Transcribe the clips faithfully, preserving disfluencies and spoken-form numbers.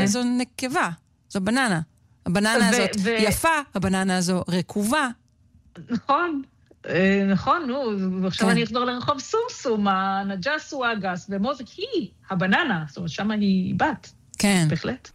כן. זו נקבה, זו בננה. הבננה ו- הזאת ו- יפה, הבננה הזו רקובה. נכון, אה, נכון, נו, ועכשיו כן. אני אחזור לרחוב סומסום, הנג'ס הוא האגס, ומוזיק היא הבננה, זאת אומרת, שמה היא בת. כן. בהחלט.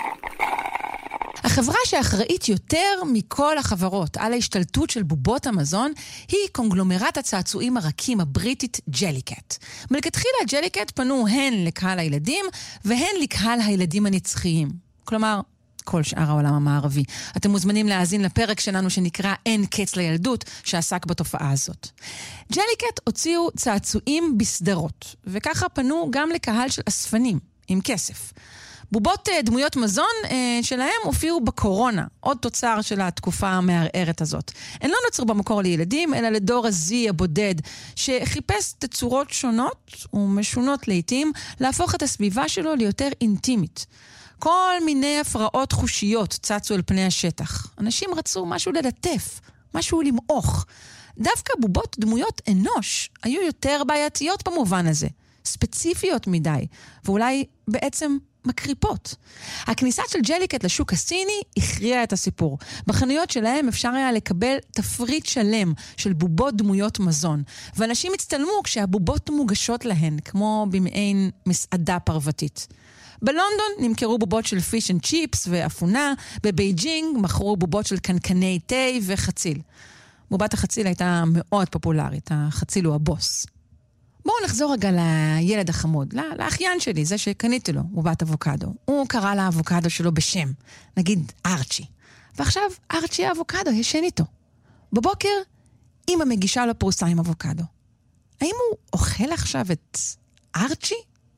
החברה שאחראית יותר מכל החברות על ההשתלטות של בובות המזון היא קונגלומרת הצעצועים הרכים הבריטית ג'ליקט. מלכתחילה ג'ליקט פנו הן לקהל הילדים והן לקהל הילדים הנצחיים. כלומר, כל שאר העולם המערבי. אתם מוזמנים להאזין לפרק שלנו שנקרא אין קץ לילדות, שעסק בתופעה הזאת. ג'ליקט הוציאו צעצועים בסדרות, וככה פנו גם לקהל של אספנים, עם כסף. בובות דמויות מזון אה, שלהם הופיעו בקורונה, עוד תוצר של התקופה המערערת הזאת. הן לא נוצרו במקור לילדים, אלא לדור הזי הבודד, שחיפש תצורות שונות ומשונות לעתים, להפוך את הסביבה שלו ליותר אינטימית. כל מיני הפרעות חושיות צצו על פני השטח. אנשים רצו משהו ללטף, משהו למעוך. דווקא בובות דמויות אנוש היו יותר בעייתיות במובן הזה, ספציפיות מדי, ואולי בעצם מקריפות. הכניסה של ג'ליקט לשוק הסיני הכריעה את הסיפור. בחנויות שלהם אפשר היה לקבל תפריט שלם של בובות דמויות מזון, ואנשים הצטלמו כשהבובות מוגשות להן, כמו במעין מסעדה פרוותית. בלונדון נמכרו בובות של פיש אנד צ'יפס ואפונה, בבייג'ינג מכרו בובות של קנקני תה וחציל. בובת החציל הייתה מאוד פופולרית, החציל הוא הבוס. בואו נחזור רגע לילד החמוד, לאחיין שלי, זה שקניתי לו, בובת אבוקדו. הוא קרא לאבוקדו שלו בשם, נגיד ארצ'י. ועכשיו ארצ'י האבוקדו ישן איתו. בבוקר אמא מגישה לו פרוסה עם אבוקדו. האם הוא אוכל עכשיו את ארצ'י?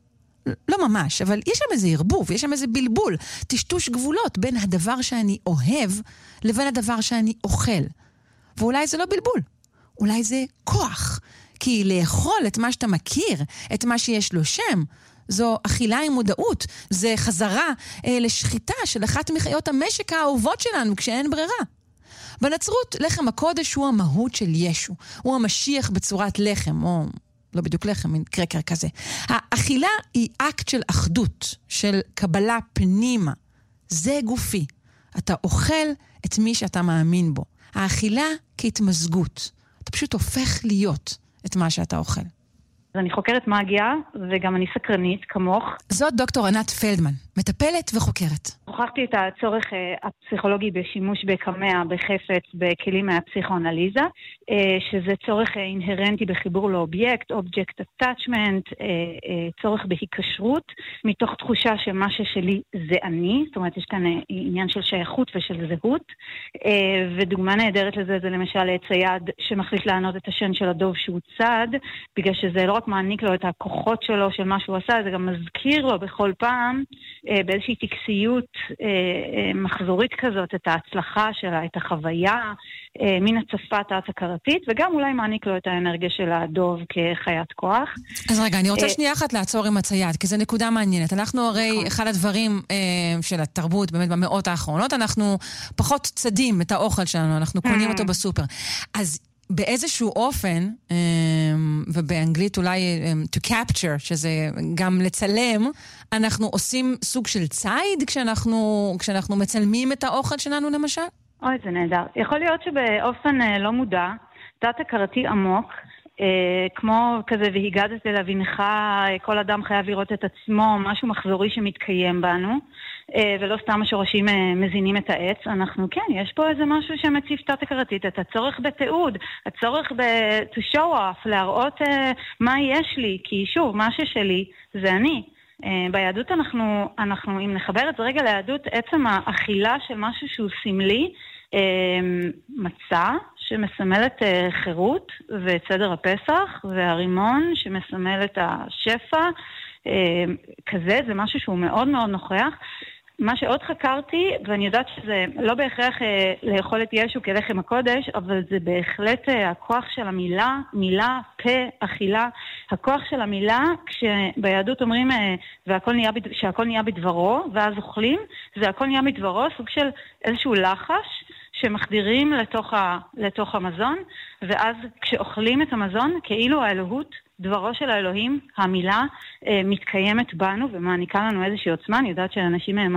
לא ממש, אבל יש שם איזה ערבוב, יש שם איזה בלבול, טשטוש גבולות בין הדבר שאני אוהב לבין הדבר שאני אוכל. ואולי זה לא בלבול, אולי זה כוח. כי לאכול את מה שאתה מכיר, את מה שיש לו שם, זו אכילה עם מודעות, זה חזרה אה, לשחיטה של אחת מחיות המשק האהובות שלנו כשאין ברירה. בנצרות, לחם הקודש הוא המהות של ישו, הוא המשיח בצורת לחם, או לא בדיוק לחם, מין קרקר כזה. האכילה היא אקט של אחדות, של קבלה פנימה. זה גופי. אתה אוכל את מי שאתה מאמין בו. האכילה כהתמזגות. אתה פשוט הופך להיות את מה שאתה אוכל. אני חוקרת מגיה, וגם אני סקרנית, כמוך. זאת דוקטור ענת פלדמן, מטפלת וחוקרת. הוכחתי את הצורך הפסיכולוגי בשימוש בקמע, בחפץ, בכלים מהפסיכואנליזה, שזה צורך אינהרנטי בחיבור לאובייקט, אובייקט אטאצ'מנט, צורך בהיקשרות, מתוך תחושה שמה ששלי זה אני, זאת אומרת, יש כאן עניין של שייכות ושל זהות, ודוגמה נהדרת לזה זה למשל צייד שמחליט לענות את השן של הדוב שהוא צד, בגלל שזה לא רק מעניק לו את הכוחות שלו של מה שהוא עשה, זה גם מזכיר לו בכל פעם באיזושהי טקסיות מחזורית כזאת את ההצלחה שלה, את החוויה מן הצפה תת-הכרתית, וגם אולי מעניק לו את האנרגיה של הדוב כחיית כוח. אז רגע, אני רוצה שנייה אחת לעצור עם הצייד, כי זו נקודה מעניינת. אנחנו הרי, אחד הדברים של התרבות, באמת במאות האחרונות, אנחנו פחות צדים את האוכל שלנו, אנחנו קונים אותו בסופר. אז באיזשהו אופן, ובאנגלית אולי to capture, שזה גם לצלם, אנחנו עושים סוג של צייד כשאנחנו, כשאנחנו מצלמים את האוכל שלנו למשל? אוי, זה נהדר. יכול להיות שבאופן לא מודע, תת-הכרתי עמוק, כמו כזה והגדת לבינך, כל אדם חייב לראות את עצמו, משהו מחזורי שמתקיים בנו, ולא סתם השורשים מזינים את העץ. אנחנו כן, יש פה איזה משהו שמציף תת-הכרתית, את הצורך בתיעוד, הצורך ב- to show off, להראות מה יש לי, כי שוב, מה ששלי זה אני. ביהדות אנחנו, אנחנו, אם נחבר את זה רגע ליהדות, עצם האכילה של משהו שהוא סמלי, מצה שמסמל את חירות ואת סדר הפסח, והרימון שמסמל את השפע, כזה, זה משהו שהוא מאוד מאוד נוכח. מה שעוד חקרתי, ואני יודעת שזה לא בהכרח לאכול את ישו כלחם הקודש, אבל זה בהחלט הכוח של המילה, מילה, פה, אכילה, הכוח של המילה, כשביהדות אומרים והכל נהיה, שהכל נהיה בדברו, ואז אוכלים, זה הכל נהיה בדברו, סוג של איזשהו לחש, שמחדירים לתוך, ה, לתוך המזון, ואז כשאוכלים את המזון, כאילו האלוהות, דברו של האלוהים, המילה, מתקיימת בנו ומעניקה לנו איזושהי עוצמה. אני יודעת שאנשים